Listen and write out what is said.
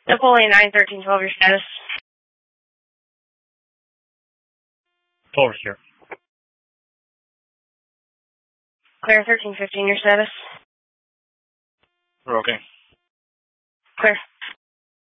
Napoleon 91312, your status. 12 here. Clear 1315, your status. We're okay. Clear.